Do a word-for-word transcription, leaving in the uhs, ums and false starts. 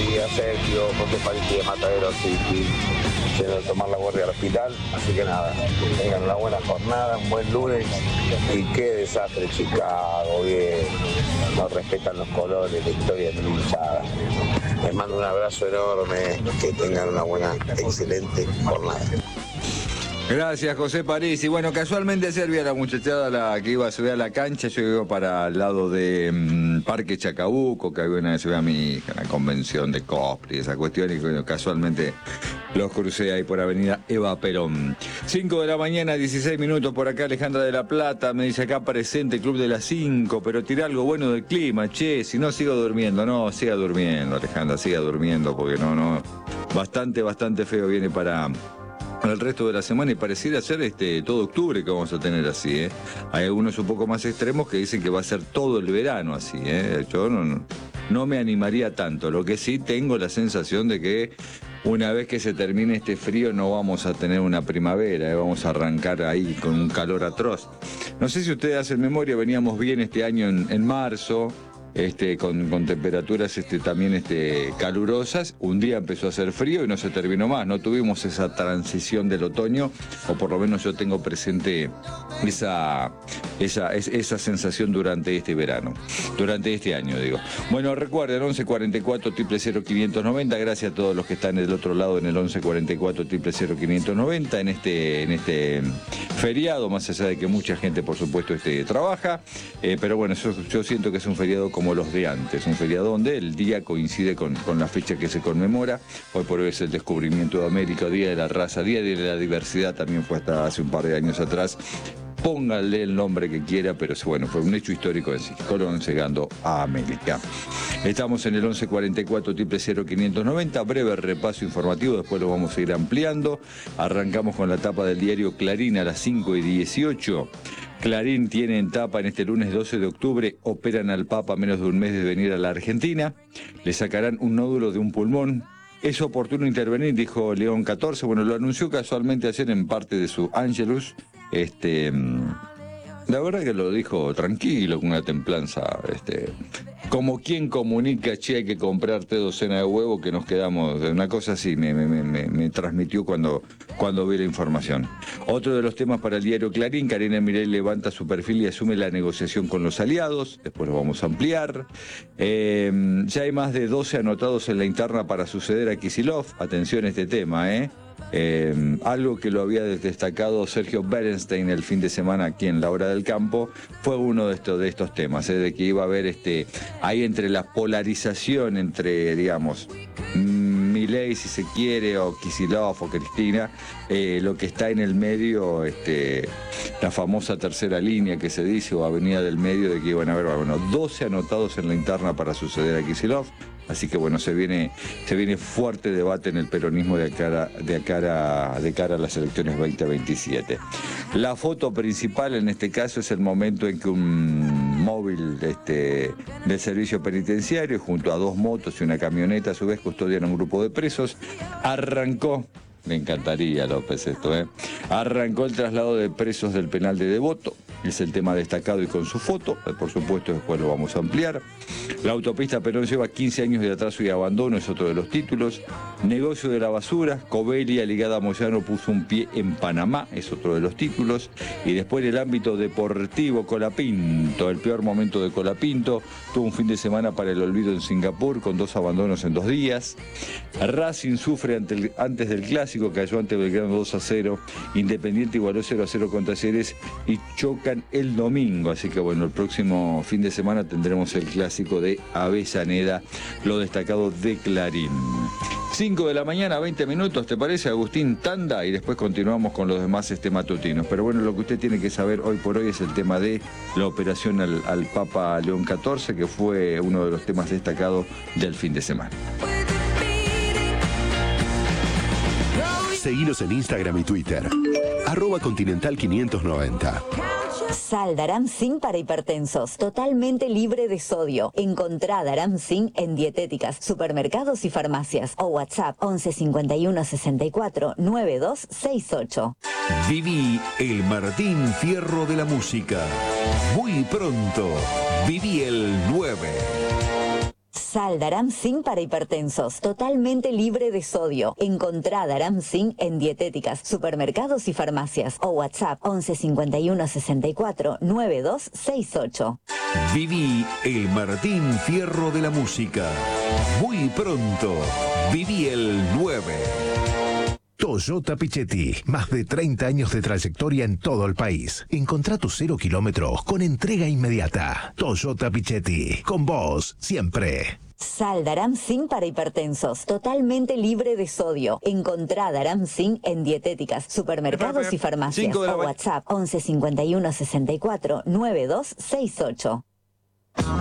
y a Sergio, José París de Matadero City, yendo a tomar la guardia al hospital. Así que nada, tengan una buena jornada, un buen lunes. Y qué desastre Chicago, bien, no respetan los colores, la historia de mi hinchada. Les mando un abrazo enorme, que tengan una buena, excelente jornada. Gracias, José París. Y bueno, casualmente ayer vi a la muchachada la que iba a subir a la cancha. Yo iba para el lado de um, Parque Chacabuco, que alguna vez subí a mi hija, la convención de cosplay, esa cuestión, y bueno, casualmente los crucé ahí por Avenida Eva Perón. cinco de la mañana, dieciséis minutos por acá, Alejandra de la Plata, me dice acá presente, Club de las cinco, pero tira algo bueno del clima, che, si no sigo durmiendo. No, siga durmiendo, Alejandra, siga durmiendo, porque no, no, bastante, bastante feo viene para el resto de la semana y pareciera ser este todo octubre que vamos a tener así, ¿eh? Hay algunos un poco más extremos que dicen que va a ser todo el verano así, ¿eh? Yo no, no, no me animaría tanto. Lo que sí tengo la sensación de que una vez que se termine este frío no vamos a tener una primavera, ¿eh? Vamos a arrancar ahí con un calor atroz. No sé si ustedes hacen memoria, veníamos bien este año en, en marzo. Este, con, con temperaturas este, también este, calurosas. Un día empezó a hacer frío y no se terminó más. No tuvimos esa transición del otoño, o por lo menos yo tengo presente esa, esa, esa sensación durante este verano, durante este año, digo. Bueno, recuerden, once cuarenta y cuatro, cero cero quinientos noventa. Gracias a todos los que están del otro lado en el once cuarenta y cuatro, cero cero quinientos noventa en este, en este feriado, más allá de que mucha gente, por supuesto, este, trabaja. Eh, pero bueno, yo, yo siento que es un feriado como como los de antes, un feriado donde el día coincide con, con la fecha que se conmemora. Hoy por hoy es el descubrimiento de América, Día de la Raza, Día de la Diversidad, también fue hasta hace un par de años atrás. Pónganle el nombre que quiera, pero bueno, fue un hecho histórico en sí. Colón llegando a América. Estamos en el once cuarenta y cuatro, cero cero quinientos noventa, breve repaso informativo, después lo vamos a ir ampliando. Arrancamos con la tapa del diario Clarín a las cinco y dieciocho. Clarín tiene en tapa en este lunes doce de octubre, operan al Papa a menos de un mes de venir a la Argentina, le sacarán un nódulo de un pulmón. Es oportuno intervenir, dijo León catorce, bueno, lo anunció casualmente ayer en parte de su Angelus. Este, la verdad que lo dijo tranquilo, con una templanza, este, como quien comunica, che, hay que comprarte docena de huevos que nos quedamos, una cosa así me, me, me, me transmitió cuando, cuando vi la información. Otro de los temas para el diario Clarín, Karina Milei levanta su perfil y asume la negociación con los aliados, después lo vamos a ampliar. Eh, ya hay más de doce anotados en la interna para suceder a Kicillof, atención a este tema, ¿eh? Eh, algo que lo había destacado Sergio Berenstein el fin de semana aquí en La Hora del Campo, fue uno de estos, de estos temas, ¿eh? De que iba a haber este, ahí entre la polarización entre, digamos, Milei si se quiere, o Kicillof o Cristina, eh, lo que está en el medio, este, la famosa tercera línea que se dice, o avenida del medio, de que iban a haber, bueno, doce anotados en la interna para suceder a Kicillof. Así que bueno, se viene, se viene fuerte debate en el peronismo de cara, de cara, de cara a las elecciones veinte veintisiete. La foto principal en este caso es el momento en que un móvil este, del servicio penitenciario, junto a dos motos y una camioneta, a su vez custodian a un grupo de presos, arrancó. Me encantaría, López, esto, ¿eh? Arrancó el traslado de presos del penal de Devoto. Es el tema destacado y con su foto. Por supuesto, después lo vamos a ampliar. La autopista Perón lleva quince años de atraso y abandono, es otro de los títulos. Negocio de la basura. Covelia, ligada a Moyano, puso un pie en Panamá, es otro de los títulos. Y después, en el ámbito deportivo, Colapinto. El peor momento de Colapinto. Tuvo un fin de semana para el olvido en Singapur, con dos abandonos en dos días. Racing sufre ante el, antes del clásico, cayó ante Belgrano dos a cero. Independiente igualó cero a cero con Talleres y chocan el domingo. Así que bueno, el próximo fin de semana tendremos el clásico de Avellaneda, lo destacado de Clarín. cinco de la mañana, veinte minutos, ¿te parece, Agustín? Tanda, y después continuamos con los demás este, matutinos. Pero bueno, lo que usted tiene que saber hoy por hoy es el tema de la operación al, al Papa León catorce, que fue uno de los temas destacados del fin de semana. Seguinos en Instagram y Twitter, arroba Continental quinientos noventa. Sal Daramcin para hipertensos, totalmente libre de sodio. Encontrá Daramcin en dietéticas, supermercados y farmacias. O WhatsApp once cincuenta y uno sesenta y cuatro noventa y dos sesenta y ocho. Viví el Martín Fierro de la música. Muy pronto, viví el nueve. Sal Daramcin para hipertensos, totalmente libre de sodio. Encontrá Daramcin en dietéticas, supermercados y farmacias. O WhatsApp once cincuenta y uno sesenta y cuatro noventa y dos sesenta y ocho. Viví el Martín Fierro de la música. Muy pronto, viví el nueve. Toyota Pichetti, más de treinta años de trayectoria en todo el país. Encontrá tus cero kilómetros con entrega inmediata. Toyota Pichetti, con vos siempre. Sal Daramcin para hipertensos, totalmente libre de sodio. Encontrá Daramcin en dietéticas, supermercados y farmacias. O WhatsApp once cincuenta y uno sesenta y cuatro noventa y dos sesenta y ocho.